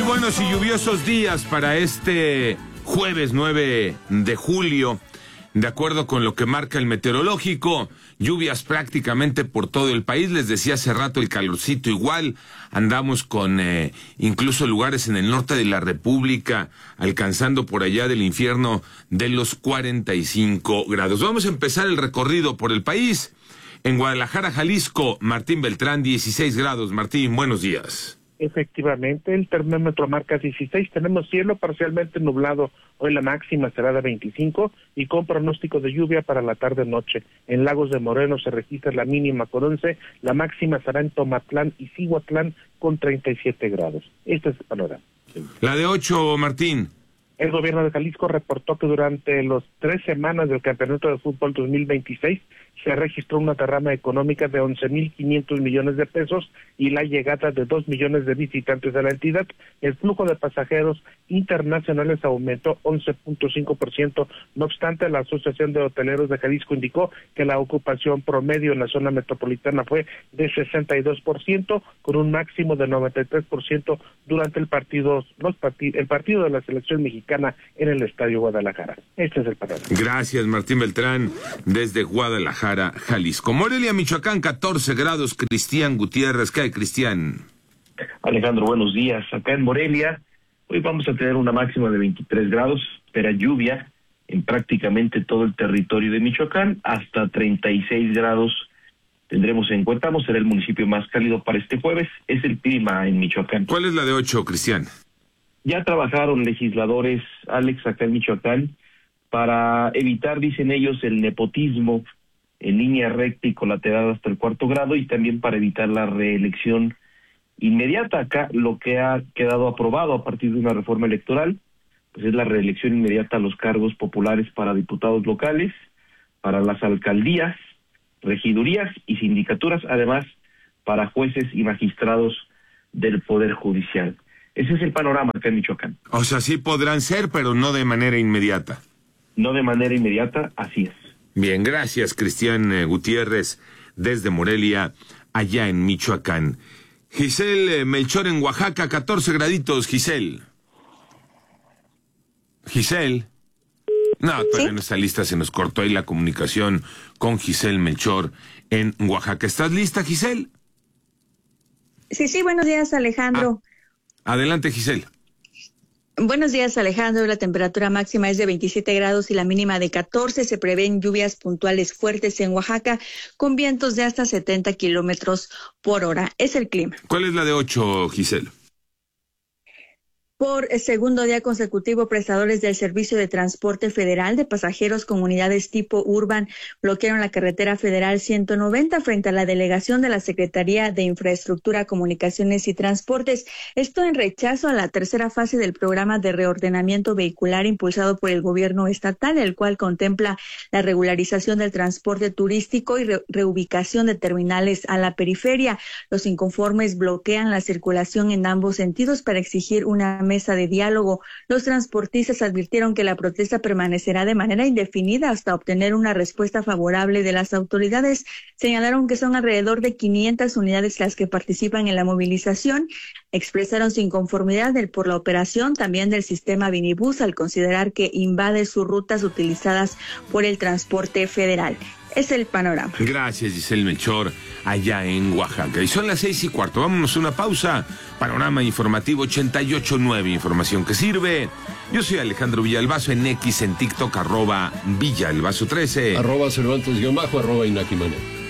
buenos y lluviosos días para este jueves 9 de julio. De acuerdo con lo que marca el meteorológico, lluvias prácticamente por todo el país. Les decía hace rato, el calorcito igual. Andamos con incluso lugares en el norte de la República, alcanzando por allá del infierno de los 45 grados. Vamos a empezar el recorrido por el país. En Guadalajara, Jalisco, Martín Beltrán, 16 grados. Martín, buenos días. Efectivamente, el termómetro marca 16, tenemos cielo parcialmente nublado, hoy la máxima será de 25 y con pronóstico de lluvia para la tarde-noche. En Lagos de Moreno se registra la mínima con 11, la máxima será en Tomatlán y Cihuatlán con 37 grados. Este es el panorama. La de 8, Martín. El gobierno de Jalisco reportó que durante las 3 semanas del Campeonato de Fútbol 2026 se registró una derrama económica de 11.500 millones de pesos y la llegada de 2 millones de visitantes a la entidad. El flujo de pasajeros internacionales aumentó 11.5%. No obstante, la Asociación de Hoteleros de Jalisco indicó que la ocupación promedio en la zona metropolitana fue de 62%, con un máximo de 93% durante el partido de la selección mexicana en el Estadio Guadalajara. Este es el panorama. Gracias, Martín Beltrán, desde Guadalajara, Jalisco. Morelia, Michoacán, 14 grados. Cristian Gutiérrez. ¿Qué hay, Cristian? Alejandro, buenos días. Acá en Morelia, hoy vamos a tener una máxima de 23 grados, espera lluvia en prácticamente todo el territorio de Michoacán, hasta 36 grados tendremos en Cuetamo, será el municipio más cálido para este jueves, es el clima en Michoacán. ¿Cuál es la de 8, Cristian? Ya trabajaron legisladores, Alex, acá en Michoacán, para evitar, dicen ellos, el nepotismo en línea recta y colateral hasta el 4º grado, y también para evitar la reelección inmediata. Acá lo que ha quedado aprobado a partir de una reforma electoral, pues es la reelección inmediata a los cargos populares para diputados locales, para las alcaldías, regidurías y sindicaturas, además para jueces y magistrados del Poder Judicial. Ese es el panorama acá en Michoacán. O sea, sí podrán ser, pero no de manera inmediata. No de manera inmediata, así es. Bien, gracias, Cristian Gutiérrez, desde Morelia, allá en Michoacán. Giselle Melchor en Oaxaca, 14 graditos, Giselle. Giselle. No, todavía no está lista, se nos cortó ahí la comunicación con Giselle Melchor en Oaxaca. ¿Estás lista, Giselle? Sí, buenos días, Alejandro. Adelante, Giselle. Buenos días, Alejandro. La temperatura máxima es de 27 grados y la mínima de 14. Se prevén lluvias puntuales fuertes en Oaxaca con vientos de hasta 70 kilómetros por hora. Es el clima. ¿Cuál es la de 8, Giselle? Por segundo día consecutivo, prestadores del Servicio de Transporte Federal de Pasajeros con unidades tipo Urban bloquearon la carretera federal 190 frente a la delegación de la Secretaría de Infraestructura, Comunicaciones y Transportes. Esto en rechazo a la tercera fase del programa de reordenamiento vehicular impulsado por el gobierno estatal, el cual contempla la regularización del transporte turístico y reubicación de terminales a la periferia. Los inconformes bloquean la circulación en ambos sentidos para exigir una mesa de diálogo. Los transportistas advirtieron que la protesta permanecerá de manera indefinida hasta obtener una respuesta favorable de las autoridades. Señalaron que son alrededor de 500 unidades las que participan en la movilización. Expresaron su inconformidad por la operación también del sistema Vinibus al considerar que invade sus rutas utilizadas por el transporte federal. Es el panorama. Gracias, Giselle Melchor, allá en Oaxaca. Y son las 6:15. Vámonos a una pausa. Panorama informativo 88.9, información que sirve. Yo soy Alejandro Villalbazo en X, en TikTok, @Villalbazo13. @Cervantes_, @Inaki Mané.